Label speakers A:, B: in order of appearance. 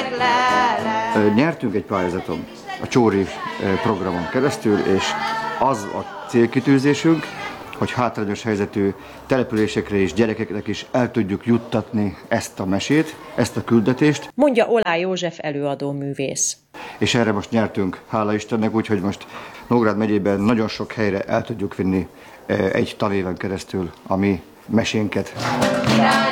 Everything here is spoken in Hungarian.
A: Nyertünk egy pályázaton, a Csóri programon keresztül, és az a célkitűzésünk, hogy hátrányos helyzetű településekre és gyerekeknek is el tudjuk juttatni ezt a mesét, ezt a küldetést.
B: Mondja Oláh József előadó művész.
A: És erre most nyertünk, hála Istennek, úgyhogy most Nógrád megyében nagyon sok helyre el tudjuk vinni egy tanéven keresztül a mi mesénket.